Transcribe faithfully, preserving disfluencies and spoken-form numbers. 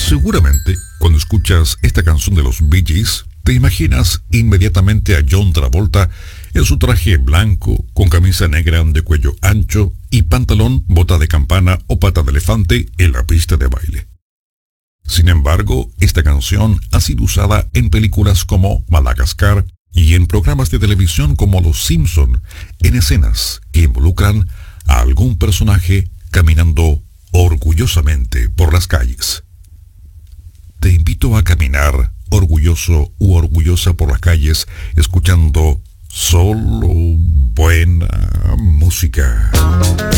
Seguramente, cuando escuchas esta canción de los Bee Gees, te imaginas inmediatamente a John Travolta en su traje blanco, con camisa negra de cuello ancho y pantalón, bota de campana o pata de elefante en la pista de baile. Sin embargo, esta canción ha sido usada en películas como Madagascar y en programas de televisión como Los Simpson, en escenas que involucran a algún personaje caminando orgullosamente por las calles. Te invito a caminar orgulloso u orgullosa por las calles, escuchando solo buena música.